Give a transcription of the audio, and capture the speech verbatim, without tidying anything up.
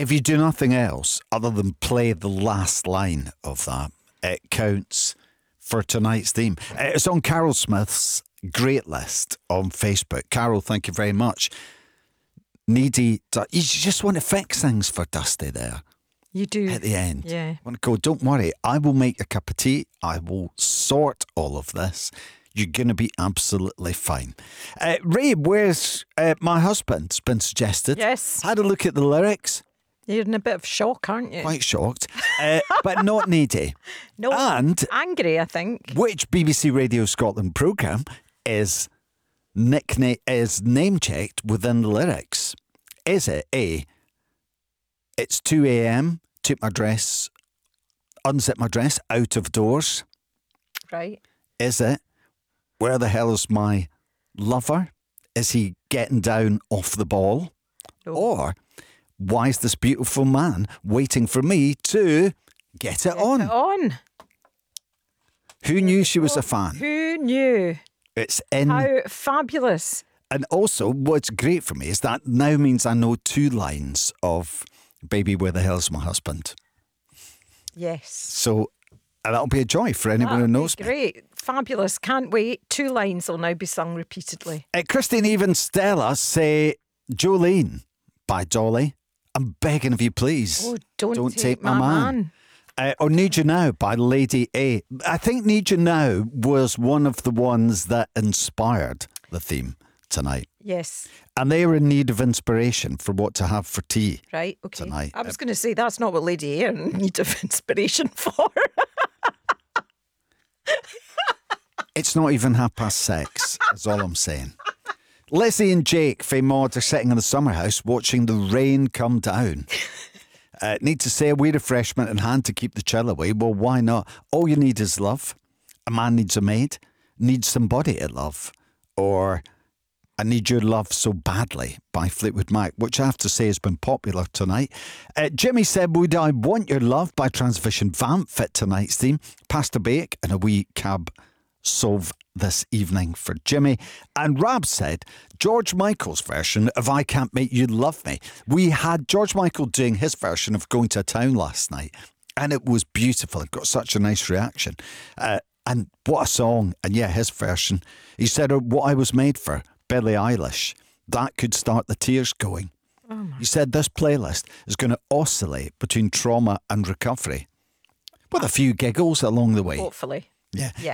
if you do nothing else other than play the last line of that, it counts for tonight's theme. It's on Carol Smith's great list on Facebook. Carol, thank you very much. Needy, you just want to fix things for Dusty there. You do. At the end. Yeah. I want to go, don't worry, I will make a cup of tea. I will sort all of this. You're going to be absolutely fine. Uh, Ray, where's uh, my husband's been suggested? Yes. Had a look at the lyrics. You're in a bit of shock, aren't you? Quite shocked. Uh, but not needy. No. And angry, I think. Which B B C Radio Scotland programme is nickname is name checked within the lyrics? Is it A, it's two a.m, took my dress, unzipped my dress out of doors? Right. Is it, where the hell is my lover? Is he getting down off the ball? No. Or, why is this beautiful man waiting for me to get it Get on? it on. Who knew she was a fan? Who knew? It's in. How fabulous. And also, what's great for me is that now means I know two lines of Baby, Where the Hell's My Husband? Yes. So and that'll be a joy for anyone That'll who knows be me. great. Fabulous. Can't wait. Two lines will now be sung repeatedly. Uh, Christine, even Stella say Jolene by Dolly. I'm begging of you, please. Oh, don't, take, my, man. Uh, or Need You Now by Lady A. I think Need You Now was one of the ones that inspired the theme tonight. Yes. And they were in need of inspiration for what to have for tea. Right, okay. Tonight. I was going to say that's not what Lady A are in need of inspiration for. It's not even half past six, is all I'm saying. Lizzie and Jake from Maud are sitting in the summer house watching the rain come down. Uh, need to say a wee refreshment in hand to keep the chill away. Well, why not? All you need is love. A man needs a maid, needs somebody to love. Or I Need Your Love So Badly by Fleetwood Mac, which I have to say has been popular tonight. Uh, Jimmy said, Would I Want Your Love by Transvision Vamp fit tonight's theme. Pasta bake and a wee cab Sauv this evening for Jimmy. And Rab said, George Michael's version of I Can't Make You Love Me. We had George Michael doing his version of Going to a Town last night, and it was beautiful. It got such a nice reaction. Uh, and what a song. And yeah, his version. He said, What I Was Made For, Billie Eilish. That could start the tears going. Oh he said this playlist is going to oscillate between trauma and recovery, with a few giggles along the way. Hopefully. Yeah. Yeah.